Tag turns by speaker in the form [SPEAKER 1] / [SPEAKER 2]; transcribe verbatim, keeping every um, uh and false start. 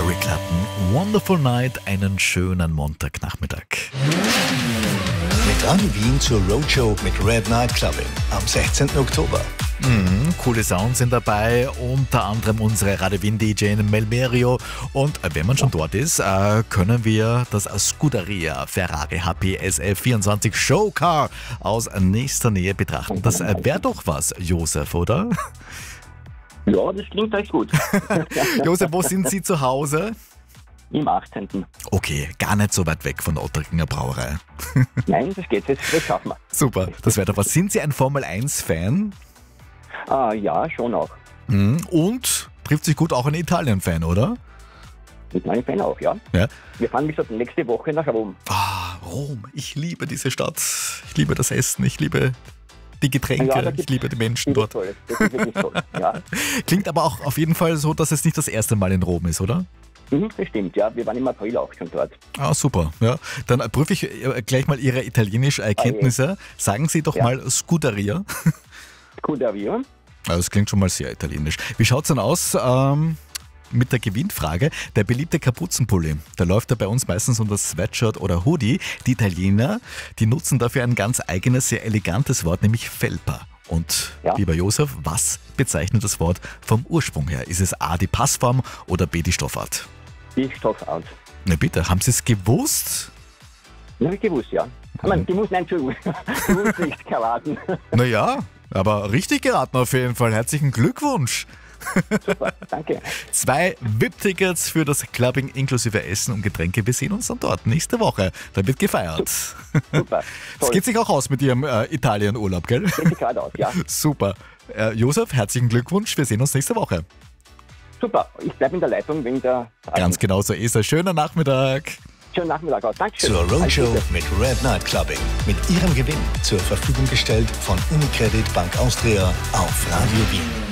[SPEAKER 1] Eric Clapton, Wonderful Night, einen schönen Montagnachmittag.
[SPEAKER 2] Mit Radio Wien zur Roadshow mit Red Night Clubbing am sechzehnten Oktober.
[SPEAKER 1] Mhm, coole Sounds sind dabei, unter anderem unsere Radio Wien D J Melmerio. Und wenn man schon dort ist, äh, können wir das Scuderia Ferrari H P S F vierundzwanzig Showcar aus nächster Nähe betrachten. Das äh, wäre doch was, Josef, oder?
[SPEAKER 3] Ja, das klingt recht gut.
[SPEAKER 1] Josef, wo sind Sie zu Hause?
[SPEAKER 3] Im achtzehnten
[SPEAKER 1] Okay, gar nicht so weit weg von der Otteringer Brauerei.
[SPEAKER 3] Nein, das geht, das, das schaffen wir.
[SPEAKER 1] Super, das wäre doch was. Sind Sie ein Formel eins Fan?
[SPEAKER 3] Ah, ja, schon auch.
[SPEAKER 1] Mhm. Und trifft sich gut auch ein Italien-Fan, oder?
[SPEAKER 3] Mit meinem Fan auch, ja.
[SPEAKER 1] Ja.
[SPEAKER 3] Wir fahren, wie gesagt, nächste Woche nach Rom.
[SPEAKER 1] Ah, Rom. Ich liebe diese Stadt. Ich liebe das Essen. Ich liebe die Getränke.
[SPEAKER 3] Ja, da
[SPEAKER 1] ich
[SPEAKER 3] gibt's
[SPEAKER 1] liebe die Menschen
[SPEAKER 3] vieles
[SPEAKER 1] dort.
[SPEAKER 3] Tolles. Das ist wirklich toll, ja.
[SPEAKER 1] Klingt aber auch auf jeden Fall so, dass es nicht das erste Mal in Rom ist, oder?
[SPEAKER 3] Mhm, das stimmt, ja. Wir waren im April auch schon dort.
[SPEAKER 1] Ah, super. Ja. Dann prüfe ich äh, gleich mal Ihre italienischen Kenntnisse. Sagen Sie doch
[SPEAKER 3] Ja.
[SPEAKER 1] mal Scuderia.
[SPEAKER 3] Gut, Avion.
[SPEAKER 1] Das klingt schon mal sehr italienisch. Wie schaut es denn aus ähm, mit der Gewinnfrage? Der beliebte Kapuzenpulli, der läuft ja bei uns meistens unter Sweatshirt oder Hoodie. Die Italiener, die nutzen dafür ein ganz eigenes, sehr elegantes Wort, nämlich Felpa. Und
[SPEAKER 3] Ja.
[SPEAKER 1] lieber Josef, was bezeichnet das Wort vom Ursprung her? Ist es A, die Passform oder B, die Stoffart?
[SPEAKER 3] Die Stoffart.
[SPEAKER 1] Na bitte, haben Sie es gewusst?
[SPEAKER 3] Das habe ich gewusst, ja. Ich meine, die muss, nein, Entschuldigung. Die muss nicht Krawatten.
[SPEAKER 1] Naja, aber richtig geraten auf jeden Fall. Herzlichen Glückwunsch.
[SPEAKER 3] Super, danke.
[SPEAKER 1] Zwei V I P-Tickets für das Clubbing inklusive Essen und Getränke. Wir sehen uns dann dort nächste Woche. Da wird gefeiert.
[SPEAKER 3] Super,
[SPEAKER 1] Es
[SPEAKER 3] toll.
[SPEAKER 1] geht sich auch aus mit Ihrem äh, Italien-Urlaub, gell?
[SPEAKER 3] Geht sich gerade aus, ja.
[SPEAKER 1] Super. Äh, Josef, herzlichen Glückwunsch. Wir sehen uns nächste Woche.
[SPEAKER 3] Super, ich bleibe in der Leitung wegen der...
[SPEAKER 1] Ganz genau so ist es. Schöner Nachmittag.
[SPEAKER 3] Schönen Nachmittag auch. Dankeschön.
[SPEAKER 2] Zur
[SPEAKER 3] Alles
[SPEAKER 2] Roadshow
[SPEAKER 3] Gute.
[SPEAKER 2] mit Red Night Clubbing. Mit Ihrem Gewinn zur Verfügung gestellt von Unicredit Bank Austria auf Radio Wien.